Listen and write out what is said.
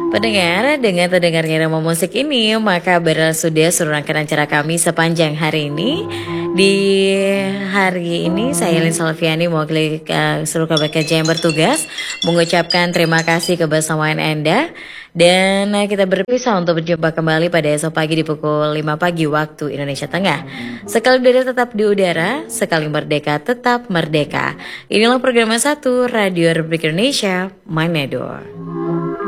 Pendengar, dengan terdengarnya irama musik ini, maka sudah seluruh rangkaian acara kami sepanjang hari ini. Di hari ini, saya Lin Salviani mewakili seluruh kabar kerja yang bertugas mengucapkan terima kasih kebersamaan Anda. Dan kita berpisah untuk berjumpa kembali pada esok pagi di pukul 5 pagi waktu Indonesia Tengah. Sekali udara tetap di udara, sekali merdeka tetap merdeka. Inilah program 1 Radio Republik Indonesia, Manado.